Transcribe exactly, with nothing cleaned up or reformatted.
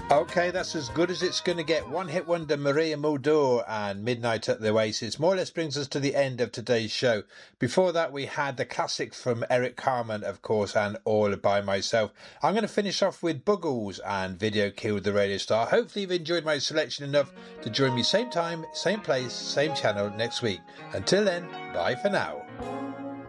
Okay, that's as good as it's going to get. One hit wonder Maria Muldaur and Midnight at the Oasis more or less brings us to the end of today's show. Before that, we had the classic from Eric Carmen, of course, and All By Myself. I'm going to finish off with Buggles and Video Killed the Radio Star. Hopefully you've enjoyed my selection enough to join me same time, same place, same channel next week. Until then, bye for now.